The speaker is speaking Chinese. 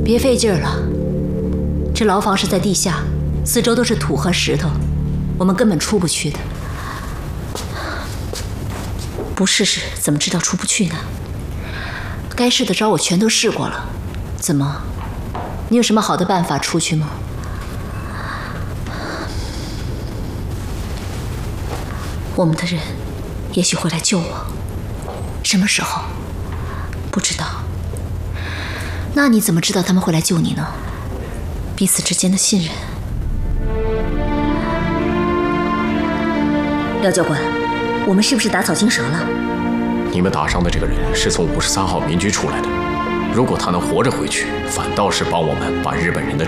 别费劲儿了，这牢房是在地下，四周都是土和石头，我们根本出不去的。不试试怎么知道出不去呢？该试的招我全都试过了，怎么？你有什么好的办法出去吗？我们的人也许会来救我，什么时候？不知道。那你怎么知道他们会来救你呢？彼此之间的信任。廖教官，我们是不是打草惊蛇了？ 你们打伤的这个人是从53号民居出来的，如果他能活着回去，反倒是帮我们把日本人的